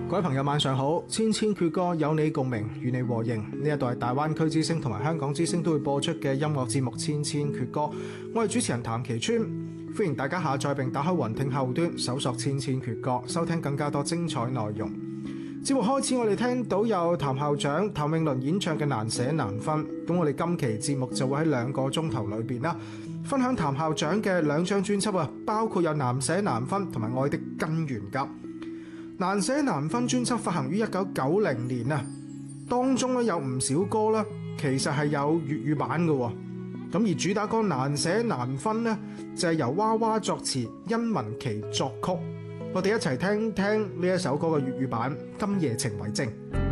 各位朋友晚上好，千千闕歌有你共鳴，與你和應。呢一度係大灣區之聲同埋香港之聲都會播出嘅音樂節目《千千闕歌》，我係主持人譚其川，歡迎大家下載並打開雲聽後端搜索《千千闕歌》，收聽更加多精彩內容。節目開始，我哋聽到有譚校長譚詠麟演唱嘅《難捨難分》，咁我哋今期節目就會喺2個鐘頭裏邊啦，分享譚校長嘅2張專輯啊，包括有《難捨難分》同埋《愛的根源》噶。《難捨難分》專輯發行於1990年啊，當中咧有唔少歌咧，其實係有粵語版嘅。咁而主打歌《難捨難分》呢，就係由娃娃作詞，殷文琪作曲。我哋一齊聽聽呢一首歌嘅粵語版《今夜情為證》。